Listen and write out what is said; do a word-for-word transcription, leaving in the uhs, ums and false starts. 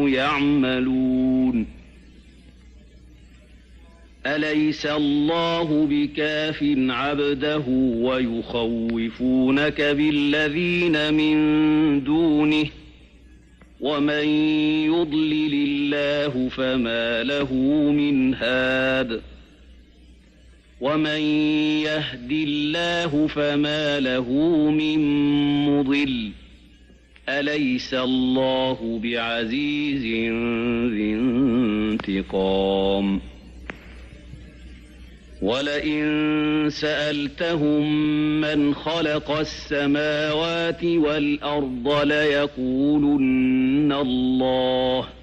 يعملون أليس الله بكاف عبده ويخوفونك بالذين من دونه ومن يضلل الله فما له من هاد ومن يهد الله فما له من مضل أليس الله بعزيز ذي انتقام ولئن سألتهم من خلق السماوات والأرض ليقولن الله